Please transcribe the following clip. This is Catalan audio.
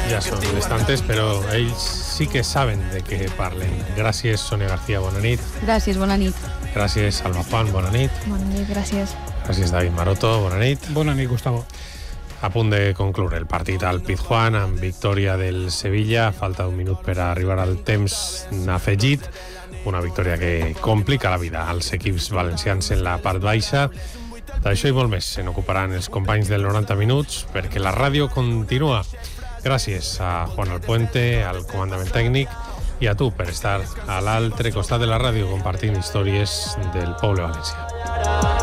Ja són distantes, però ells sí que saben de què parlen. Gràcies, Sònia García, bona nit. Gràcies, bona nit. Gràcies, Alba Juan, bona nit. Bona nit, gràcies. Gràcies, David Maroto, bona nit. Bona nit, Gustavo. A punt de concloure el partit al Pizjuán amb victòria del Sevilla. Falta un minut per arribar al temps afegit. Una victòria que complica la vida als equips valencians en la part baixa. D'això i molt més se n'ocuparan els companys del 90 minuts perquè la ràdio continua. Gràcies a Juan Alpuente, al comandament tècnic, i a tu per estar a l'altre costat de la ràdio compartint històries del poble valencià.